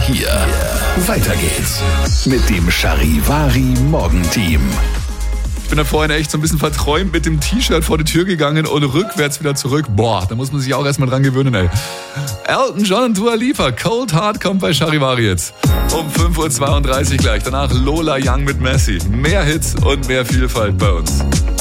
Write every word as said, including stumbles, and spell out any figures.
Hier, weiter geht's mit dem Charivari Morgenteam. Ich bin da vorhin echt so ein bisschen verträumt mit dem T-Shirt vor die Tür gegangen und rückwärts wieder zurück. Boah, da muss man sich auch erstmal dran gewöhnen, ey. Elton John und Dua Lipa, Cold Heart kommt bei Charivari jetzt. Um fünf Uhr zweiunddreißig gleich. Danach Lola Young mit Messi. Mehr Hits und mehr Vielfalt bei uns.